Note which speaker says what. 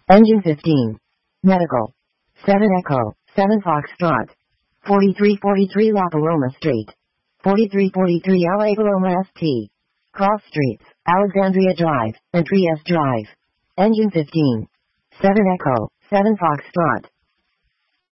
Speaker 1: Engine 15. Medical. 7 Echo, 7 Foxtrot. 4343 La Paloma Street. 4343 LA Paloma ST. Cross Streets, Alexandria Drive, and Trieste Drive. Engine 15. 7 Echo, 7 Foxtrot.